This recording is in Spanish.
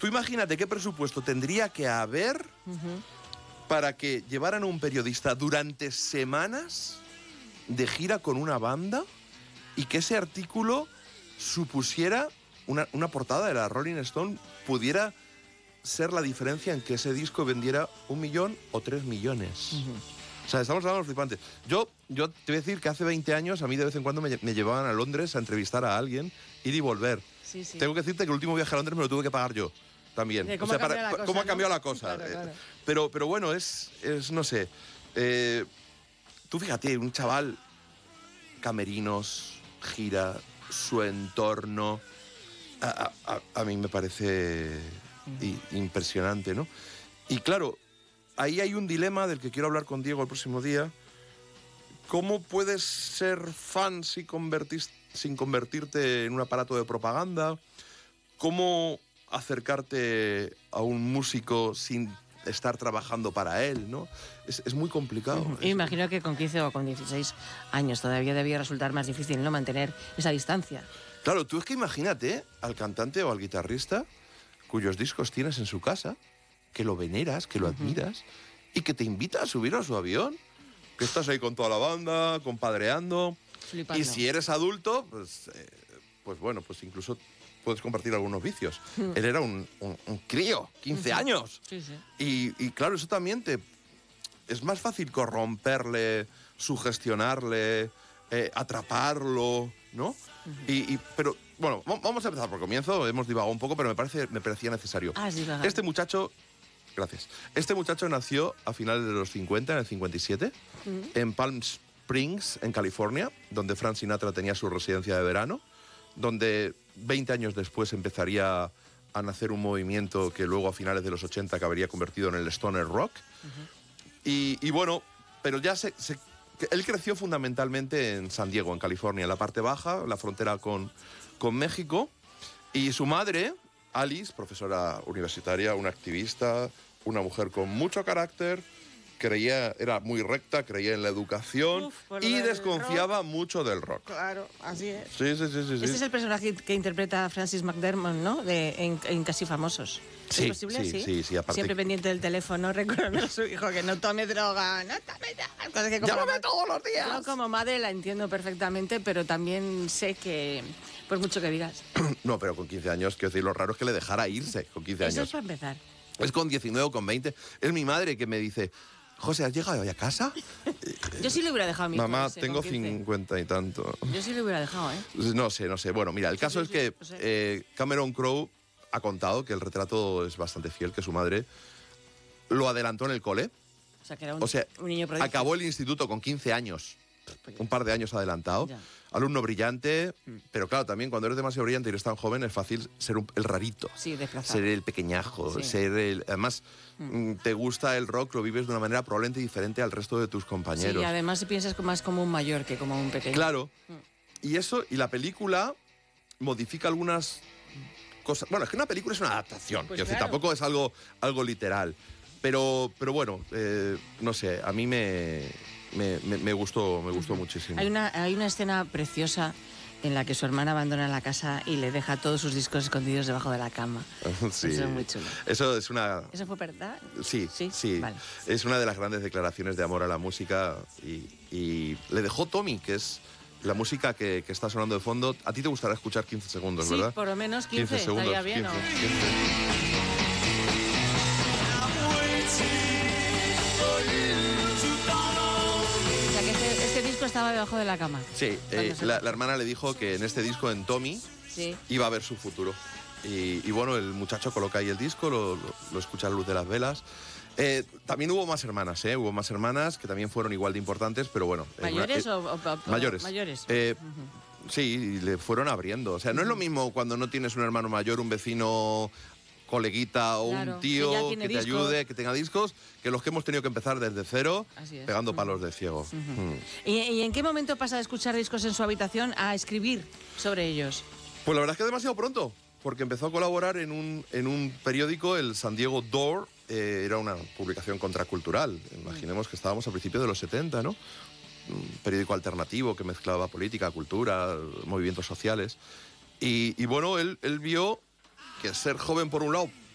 imagínate qué presupuesto tendría que haber para que llevaran a un periodista durante semanas de gira con una banda y que ese artículo supusiera una portada de la Rolling Stone, pudiera ser la diferencia en que ese disco vendiera 1 millón o 3 millones. O sea, estamos hablando de los flipantes. Yo te voy a decir que hace 20 años a mí de vez en cuando me llevaban a Londres a entrevistar a alguien, ir y volver. Sí, sí. Tengo que decirte que el último viaje a Londres me lo tuve que pagar yo también. ¿Cómo ha cambiado la cosa? Claro. Pero bueno, es no sé. Tú fíjate, un chaval, camerinos, gira, su entorno, a mí me parece impresionante, ¿no? Y claro, ahí hay un dilema del que quiero hablar con Diego el próximo día. ¿Cómo puedes ser fan sin convertirte en un aparato de propaganda? ¿Cómo acercarte a un músico sin estar trabajando para él, ¿no? Es muy complicado. Imagino que con 15 o con 16 años todavía debía resultar más difícil, ¿no?, mantener esa distancia. Claro, tú es que imagínate al cantante o al guitarrista cuyos discos tienes en su casa, que lo veneras, que lo admiras, y que te invita a subir a su avión, que estás ahí con toda la banda, compadreando. Flipando. Y si eres adulto, pues bueno, pues incluso puedes compartir algunos vicios. Él era un crío, 15 años. Sí, sí. Y claro, eso también es más fácil corromperle, sugestionarle, atraparlo, ¿no? Pero, bueno, vamos a empezar por comienzo. Hemos divagado un poco, pero me parecía necesario. Este muchacho... Gracias. Este muchacho nació a finales de los 50, en el 57, en Palm Springs, en California, donde Frank Sinatra tenía su residencia de verano, donde 20 años después empezaría a nacer un movimiento que luego a finales de los 80 acabaría convertido en el stoner rock. Y bueno, pero ya él creció fundamentalmente en San Diego, en California, en la parte baja, la frontera con México. Y su madre, Alice, profesora universitaria, una activista, una mujer con mucho carácter, era muy recta, creía en la educación y desconfiaba mucho del rock. Claro, así es. Sí. Este es el personaje que interpreta Francis McDermott, ¿no? En Casi Famosos. Sí, ¿Es posible? Sí, aparte. Siempre pendiente del teléfono, recordando a su hijo que no tome droga, no tome droga. Cosas que ¡llámame todos los días! Yo como madre la entiendo perfectamente, pero también sé que, por mucho que digas... No, pero con 15 años, quiero decir, lo raro es que le dejara irse con 15 años. Eso es para empezar. Es con 19 o con 20. Es mi madre que me dice... José, ¿has llegado hoy a casa? Yo sí le hubiera dejado a mi hijo. Mamá, tengo 50 y tanto. Yo sí le hubiera dejado, ¿eh? No sé. Bueno, mira, el caso es que Cameron Crowe ha contado que el retrato es bastante fiel, que su madre lo adelantó en el cole. O sea, que era un niño prodigio. Acabó el instituto con 15 años. Un par de años adelantado. Ya. Alumno brillante, pero claro, también cuando eres demasiado brillante y eres tan joven es fácil ser el rarito. Sí, desplazado. Ser el pequeñajo, Sí. ser el... Además, te gusta el rock, lo vives de una manera probablemente diferente al resto de tus compañeros. Sí, y además piensas más como un mayor que como un pequeño. Claro. Y la película modifica algunas cosas... Bueno, es que una película es una adaptación. Pues Quiero decir, claro. tampoco es algo literal. Pero bueno, no sé, a mí me gustó muchísimo. Hay una escena preciosa en la que su hermana abandona la casa y le deja todos sus discos escondidos debajo de la cama. Sí. Eso es muy chulo. Eso es una... ¿Eso fue verdad? Sí. Vale. Es una de las grandes declaraciones de amor a la música y le dejó Tommy, que es la música que está sonando de fondo. A ti te gustará escuchar 15 segundos, Sí, ¿verdad? por lo menos 15 segundos. estaría bien, 15. O sea, que este disco estaba debajo de la cama. Sí, la hermana le dijo que en este disco, en Tommy, Sí. iba a ver su futuro. Y bueno, el muchacho coloca ahí el disco, lo escucha a la luz de las velas. También hubo más hermanas que también fueron igual de importantes, pero bueno. ¿Mayores mayores. Mayores. Sí, y le fueron abriendo. O sea, no es lo mismo cuando no tienes un hermano mayor, un vecino, coleguita o Claro, un tío que ya tiene que te discos. ayude, que tenga discos, que los que hemos tenido que empezar desde cero, Así es. pegando palos de ciego. ¿Y en qué momento pasa de escuchar discos en su habitación a escribir sobre ellos? Pues la verdad es que demasiado pronto, porque empezó a colaborar en un periódico, el San Diego Door. Era una publicación contracultural. Imaginemos que estábamos a principios de los 70, ¿no? Un periódico alternativo que mezclaba política, cultura, movimientos sociales. Y bueno, él vio que ser joven por un lado